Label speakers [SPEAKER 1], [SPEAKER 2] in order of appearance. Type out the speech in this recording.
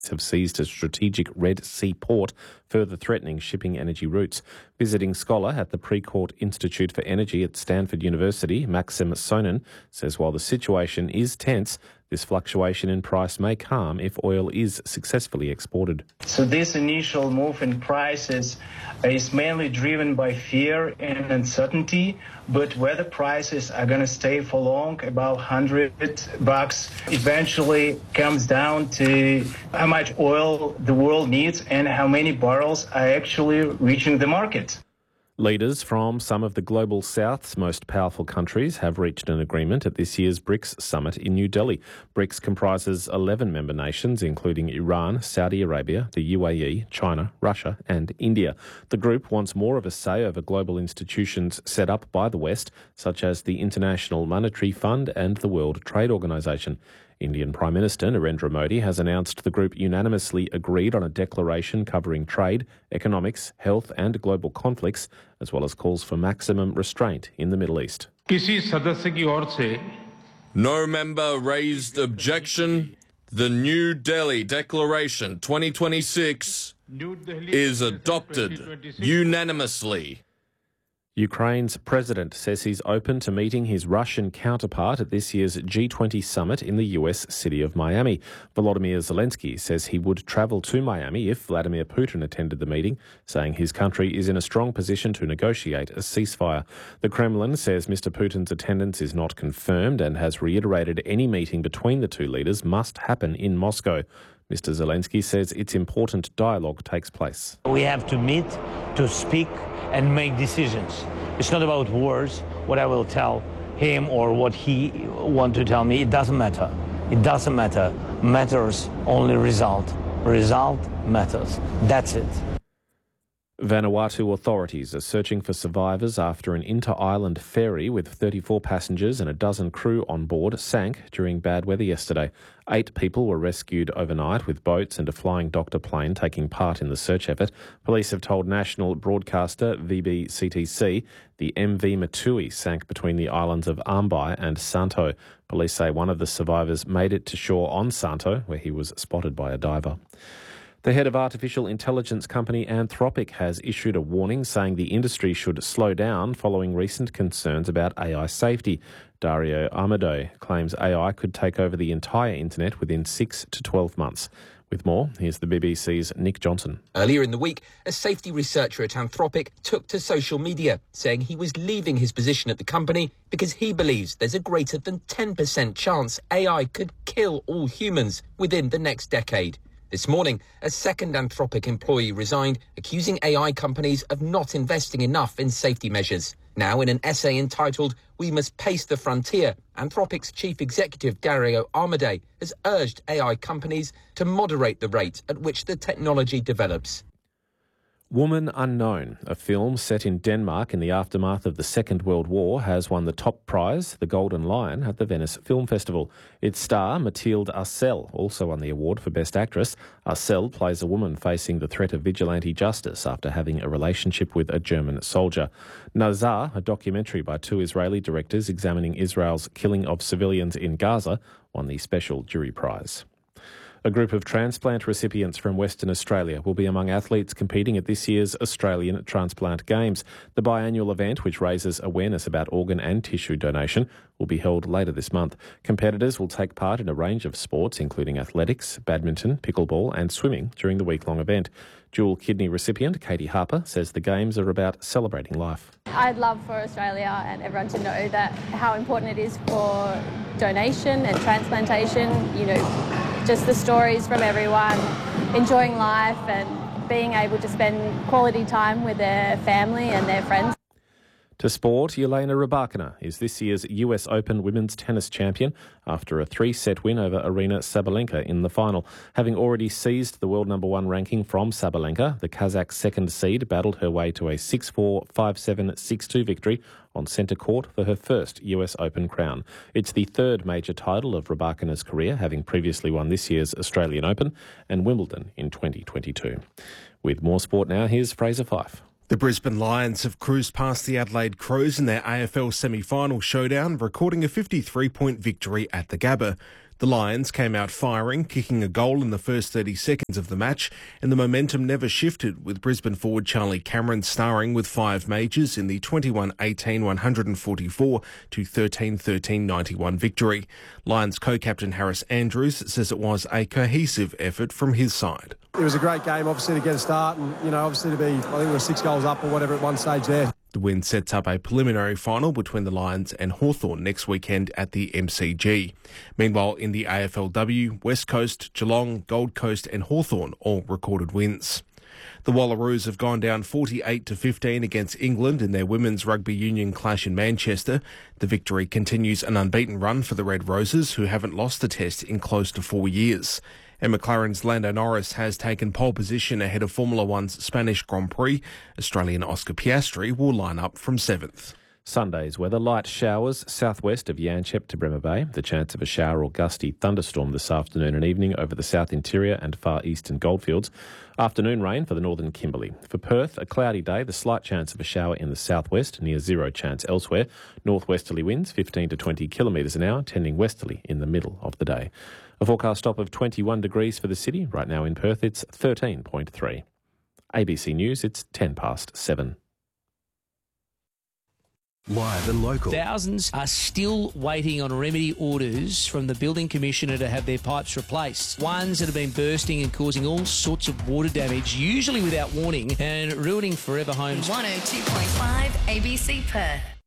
[SPEAKER 1] have seized a strategic Red Sea port, further threatening shipping energy routes. Visiting scholar at the Precourt Institute for Energy at Stanford University, Maxim Sonin, says while the situation is tense, this fluctuation in price may calm if oil is successfully exported.
[SPEAKER 2] So this initial move in prices is mainly driven by fear and uncertainty, but whether prices are going to stay for long, about $100, eventually comes down to how much oil the world needs and how many barrels are actually reaching the market.
[SPEAKER 1] Leaders from some of the global south's most powerful countries have reached an agreement at this year's BRICS summit in New Delhi. BRICS comprises 11 member nations, including Iran, Saudi Arabia, the UAE, China, Russia and India. The group wants more of a say over global institutions set up by the West, such as the International Monetary Fund and the World Trade Organization. Indian Prime Minister Narendra Modi has announced the group unanimously agreed on a declaration covering trade, economics, health and global conflicts, as well as calls for maximum restraint in the Middle East.
[SPEAKER 3] No member raised objection. The New Delhi Declaration 2026 is adopted unanimously.
[SPEAKER 1] Ukraine's president says he's open to meeting his Russian counterpart at this year's G20 summit in the US city of Miami. Volodymyr Zelensky says he would travel to Miami if Vladimir Putin attended the meeting, saying his country is in a strong position to negotiate a ceasefire. The Kremlin says Mr. Putin's attendance is not confirmed and has reiterated any meeting between the two leaders must happen in Moscow. Mr. Zelensky says it's important dialogue takes place.
[SPEAKER 4] We have to meet, to speak and make decisions. It's not about words, what I will tell him or what he want to tell me. It doesn't matter. It doesn't matter. Matters only result. Result matters. That's it.
[SPEAKER 1] Vanuatu authorities are searching for survivors after an inter-island ferry with 34 passengers and a dozen crew on board sank during bad weather yesterday. 8 people were rescued overnight with boats and a flying doctor plane taking part in the search effort. Police have told national broadcaster VBCTC the MV Matui sank between the islands of Ambai and Santo. Police say one of the survivors made it to shore on Santo, where he was spotted by a diver. The head of artificial intelligence company Anthropic has issued a warning saying the industry should slow down following recent concerns about AI safety. Dario Amodei claims AI could take over the entire internet within 6 to 12 months. With more, here's the BBC's Nick Johnson.
[SPEAKER 5] Earlier in the week, a safety researcher at Anthropic took to social media, saying he was leaving his position at the company because he believes there's a greater than 10% chance AI could kill all humans within the next decade. This morning, a second Anthropic employee resigned, accusing AI companies of not investing enough in safety measures. Now, in an essay entitled "We Must Pace the Frontier," Anthropic's chief executive Dario Amodei has urged AI companies to moderate the rate at which the technology develops.
[SPEAKER 1] Woman Unknown, a film set in Denmark in the aftermath of the Second World War, has won the top prize, the Golden Lion, at the Venice Film Festival. Its star, Mathilde Arcel, also won the award for Best Actress. Arcel plays a woman facing the threat of vigilante justice after having a relationship with a German soldier. Nazar, a documentary by 2 Israeli directors examining Israel's killing of civilians in Gaza, won the special jury prize. A group of transplant recipients from Western Australia will be among athletes competing at this year's Australian Transplant Games. The biannual event, which raises awareness about organ and tissue donation, will be held later this month. Competitors will take part in a range of sports, including athletics, badminton, pickleball and swimming during the week-long event. Dual kidney recipient Katie Harper says the Games are about celebrating life.
[SPEAKER 6] I'd love for Australia and everyone to know that how important it is for donation and transplantation, just the stories from everyone, enjoying life and being able to spend quality time with their family and their friends.
[SPEAKER 1] To sport, Jelena Rybakina is this year's US Open women's tennis champion after a 3-set win over Aryna Sabalenka in the final. Having already seized the world number 1 ranking from Sabalenka, the Kazakh second seed battled her way to a 6-4, 5-7, 6-2 victory on centre court for her first US Open crown. It's the third major title of Rybakina's career, having previously won this year's Australian Open and Wimbledon in 2022. With more sport now, here's Fraser Fife.
[SPEAKER 7] The Brisbane Lions have cruised past the Adelaide Crows in their AFL semi-final showdown, recording a 53-point victory at the Gabba. The Lions came out firing, kicking a goal in the first 30 seconds of the match, and the momentum never shifted, with Brisbane forward Charlie Cameron starring with 5 majors in the 21-18 144 to 13-13 91 victory. Lions co-captain Harris Andrews says it was a cohesive effort from his side.
[SPEAKER 8] It was a great game, obviously, to get a start and, obviously to be, I think we were 6 goals up or whatever at one stage there.
[SPEAKER 7] The win sets up a preliminary final between the Lions and Hawthorn next weekend at the MCG. Meanwhile, in the AFLW, West Coast, Geelong, Gold Coast and Hawthorn all recorded wins. The Wallaroos have gone down 48-15 against England in their women's rugby union clash in Manchester. The victory continues an unbeaten run for the Red Roses, who haven't lost a test in close to 4 years. And McLaren's Lando Norris has taken pole position ahead of Formula One's Spanish Grand Prix. Australian Oscar Piastri will line up from 7th.
[SPEAKER 1] Sunday's weather, light showers southwest of Yanchep to Bremer Bay. The chance of a shower or gusty thunderstorm this afternoon and evening over the south interior and far eastern goldfields. Afternoon rain for the northern Kimberley. For Perth, a cloudy day, the slight chance of a shower in the southwest, near zero chance elsewhere. Northwesterly winds 15 to 20 kilometres an hour, tending westerly in the middle of the day. A forecast top of 21 degrees for the city. Right now in Perth, it's 13.3. ABC News, it's 7:10.
[SPEAKER 9] Live and local.
[SPEAKER 10] Thousands are still waiting on remedy orders from the Building Commissioner to have their pipes replaced. Ones that have been bursting and causing all sorts of water damage, usually without warning, and ruining forever homes.
[SPEAKER 11] 102.5 ABC Perth.